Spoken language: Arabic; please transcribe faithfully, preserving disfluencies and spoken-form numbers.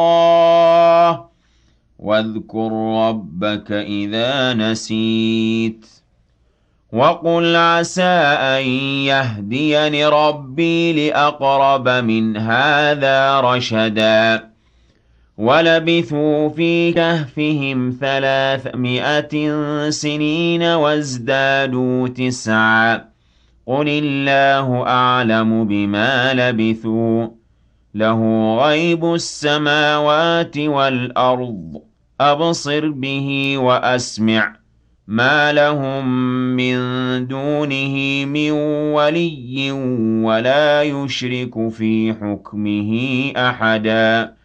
اللَّهِ وَاذْكُر رَّبَّكَ إِذَا نَسِيتَ وَقُلْ عَسَىٰ أَن يَهْدِيَنِ رَبِّي لِأَقْرَبَ مِنْ هَٰذَا رَشَدًا وَلَبِثُوا فِي كَهْفِهِمْ ثَلَاثَمِائَةٍ سِنِينَ وَازْدَادُوا تِسْعًا قُلِ اللَّهُ أَعْلَمُ بِمَا لَبِثُوا لَهُ غَيْبُ السَّمَاوَاتِ وَالْأَرْضِ أَبْصِرْ بِهِ وَأَسْمِعْ مَا لَهُم مِّن دُونِهِ مِن وَلِيٍّ وَلَا يُشْرِكُ فِي حُكْمِهِ أَحَدًا